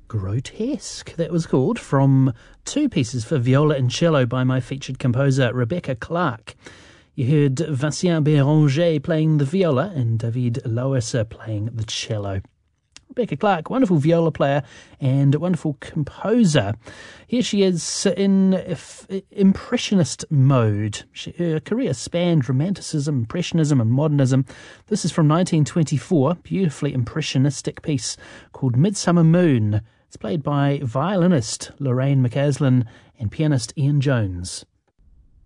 Grotesque, that was called, from two pieces for viola and cello by my featured composer Rebecca Clark. You heard Vincent Béranger playing the viola and David Loesser playing the cello. Rebecca Clark, wonderful viola player and wonderful composer. Here she is in impressionist mode. Her career spanned Romanticism, Impressionism and Modernism. This is from 1924, beautifully impressionistic piece called Midsummer Moon. It's played by violinist Lorraine McCaslin and pianist Ian Jones.